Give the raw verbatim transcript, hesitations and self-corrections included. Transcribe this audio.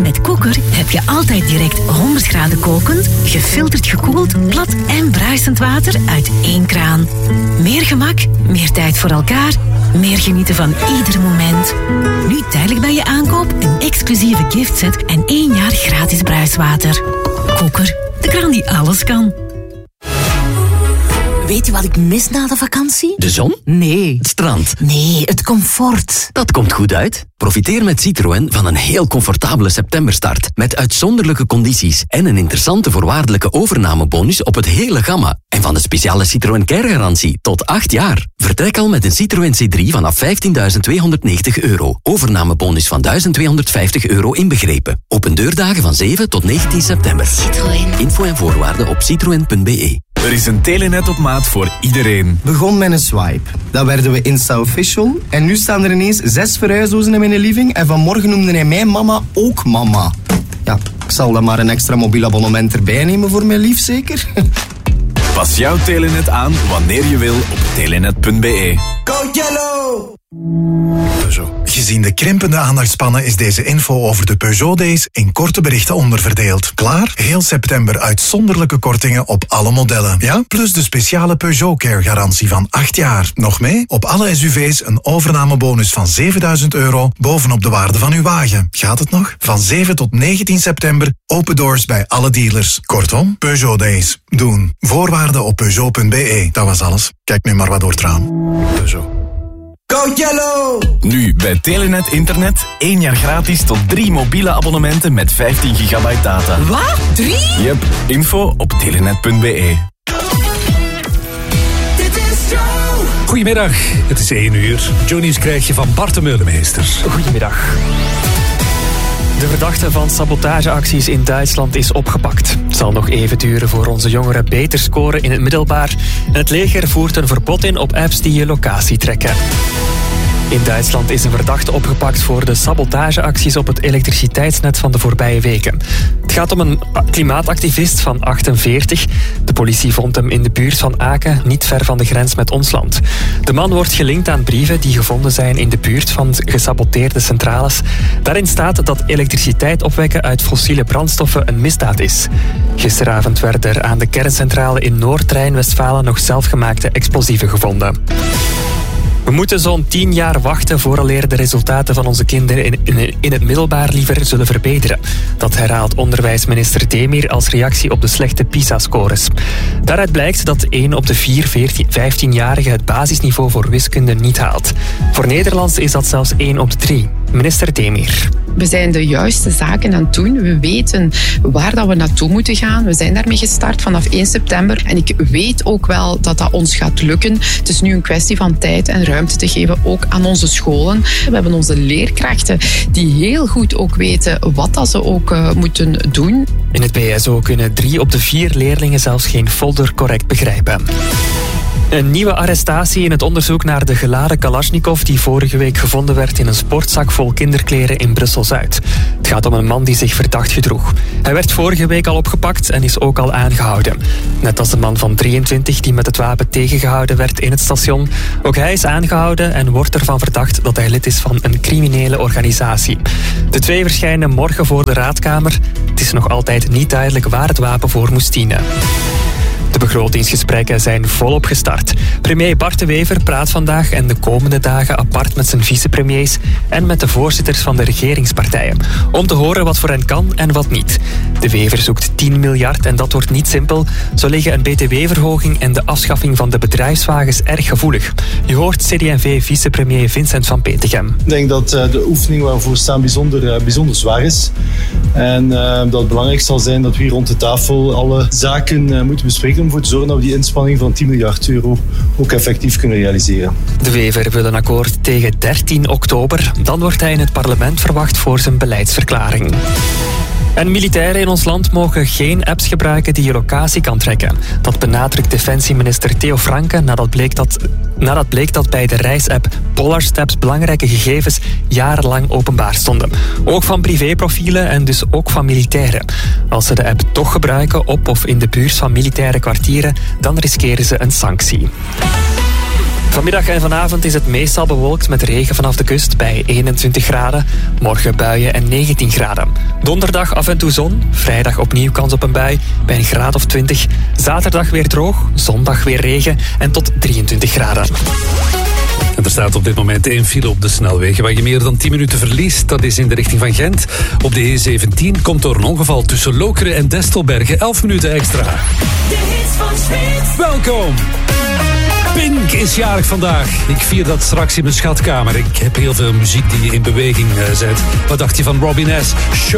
Met Koeker heb je altijd direct honderd graden kokend, gefilterd gekoeld, plat en bruisend water uit één kraan. Meer gemak, meer tijd voor elkaar, meer genieten van ieder moment. Nu tijdelijk bij je aankoop een exclusieve giftset en één jaar gratis bruiswater. Koeker, de kraan die alles kan. Weet je wat ik mis na de vakantie? De zon? Nee. Het strand? Nee, het comfort. Dat komt goed uit. Profiteer met Citroën van een heel comfortabele septemberstart. Met uitzonderlijke condities en een interessante voorwaardelijke overnamebonus op het hele gamma. En van de speciale Citroën Care-garantie tot acht jaar. Vertrek al met een Citroën C drie vanaf vijftienduizend tweehonderdnegentig euro. Overnamebonus van duizend tweehonderdvijftig euro inbegrepen. Open deurdagen van zeven tot negentien september. Citroën. Info en voorwaarden op citroen punt b e. Er is een Telenet op maat voor iedereen. Begon met een swipe. Dan werden we Insta-official. En nu staan er ineens zes verhuisdozen in mijn living. En vanmorgen noemde hij mij mama ook mama. Ja, ik zal dan maar een extra mobiel abonnement erbij nemen voor mijn lief, zeker? Pas jouw Telenet aan wanneer je wil op telenet punt b e. Go Yellow! Peugeot. Gezien de krimpende aandachtspannen is deze info over de Peugeot Days in korte berichten onderverdeeld. Klaar? Heel september uitzonderlijke kortingen op alle modellen. Ja? Plus de speciale Peugeot Care garantie van acht jaar. Nog mee? Op alle S U V's een overnamebonus van zevenduizend euro bovenop de waarde van uw wagen. Gaat het nog? Van zeven tot negentien september open doors bij alle dealers. Kortom, Peugeot Days. Doen. Voorwaarden op peugeot punt b e. Dat was alles. Kijk nu maar wat door het raam. Peugeot. Go Yellow! Nu bij Telenet Internet één jaar gratis tot drie mobiele abonnementen met vijftien gigabyte data. Wat? Drie? Yep, info op telenet punt b e. Goedemiddag, het is één uur. Johnny's krijg je van Bart de Meulemeester. Goedemiddag. De verdachte van sabotageacties in Duitsland is opgepakt. Het zal nog even duren voor onze jongeren beter scoren in het middelbaar. En het leger voert een verbod in op apps die je locatie trekken. In Duitsland is een verdachte opgepakt voor de sabotageacties op het elektriciteitsnet van de voorbije weken. Het gaat om een klimaatactivist van achtenveertig. De politie vond hem in de buurt van Aken, niet ver van de grens met ons land. De man wordt gelinkt aan brieven die gevonden zijn in de buurt van gesaboteerde centrales. Daarin staat dat elektriciteit opwekken uit fossiele brandstoffen een misdaad is. Gisteravond werden er aan de kerncentrale in Noord-Rijn-Westfalen nog zelfgemaakte explosieven gevonden. We moeten zo'n tien jaar wachten vooraleer de resultaten van onze kinderen in, in, in het middelbaar liever zullen verbeteren. Dat herhaalt onderwijsminister Demir als reactie op de slechte PISA-scores. Daaruit blijkt dat één op de vier vijftienjarigen het basisniveau voor wiskunde niet haalt. Voor Nederlands is dat zelfs één op de drie. Minister Demir. We zijn de juiste zaken aan het doen. We weten waar dat we naartoe moeten gaan. We zijn daarmee gestart vanaf één september. En ik weet ook wel dat dat ons gaat lukken. Het is nu een kwestie van tijd en ruimte te geven, ook aan onze scholen. We hebben onze leerkrachten die heel goed ook weten wat dat ze ook uh, moeten doen. In het B S O kunnen drie op de vier leerlingen zelfs geen folder correct begrijpen. Een nieuwe arrestatie in het onderzoek naar de geladen Kalashnikov die vorige week gevonden werd in een sportzak vol kinderkleren in Brussel-Zuid. Het gaat om een man die zich verdacht gedroeg. Hij werd vorige week al opgepakt en is ook al aangehouden. Net als de man van drieëntwintig die met het wapen tegengehouden werd in het station. Ook hij is aangehouden en wordt ervan verdacht dat hij lid is van een criminele organisatie. De twee verschijnen morgen voor de raadkamer. Het is nog altijd niet duidelijk waar het wapen voor moest dienen. De begrotingsgesprekken zijn volop gestart. Premier Bart de Wever praat vandaag en de komende dagen apart met zijn vicepremiers en met de voorzitters van de regeringspartijen. Om te horen wat voor hen kan en wat niet. De Wever zoekt tien miljard en dat wordt niet simpel. Zo liggen een B T W-verhoging en de afschaffing van de bedrijfswagens erg gevoelig. Je hoort C D en V-vicepremier Vincent van Petegem. Ik denk dat de oefening waarvoor we staan bijzonder, bijzonder zwaar is. En uh, dat het belangrijk zal zijn dat we hier rond de tafel alle zaken uh, moeten bespreken om ervoor te zorgen dat we die inspanning van tien miljard euro ook effectief kunnen realiseren. De Wever wil een akkoord tegen dertien oktober. Dan wordt hij in het parlement verwacht voor zijn beleidsverklaring. En militairen in ons land mogen geen apps gebruiken die je locatie kan trekken. Dat benadrukt defensieminister Theo Franke nadat bleek dat, nadat bleek dat bij de reisapp Polarsteps belangrijke gegevens jarenlang openbaar stonden. Ook van privéprofielen en dus ook van militairen. Als ze de app toch gebruiken op of in de buurt van militaire kwartieren, dan riskeren ze een sanctie. Vanmiddag en vanavond is het meestal bewolkt met regen vanaf de kust bij eenentwintig graden. Morgen buien en negentien graden. Donderdag af en toe zon. Vrijdag opnieuw kans op een bui bij een graad of twintig. Zaterdag weer droog. Zondag weer regen en tot drieëntwintig graden. En er staat op dit moment één file op de snelwegen waar je meer dan tien minuten verliest. Dat is in de richting van Gent. Op de E zeventien komt door een ongeval tussen Lokeren en Destelbergen elf minuten extra. De hits van Schwitz. Welkom! Pink is jarig vandaag. Ik vier dat straks in mijn schatkamer. Ik heb heel veel muziek die je in beweging zet. Wat dacht je van Robin S?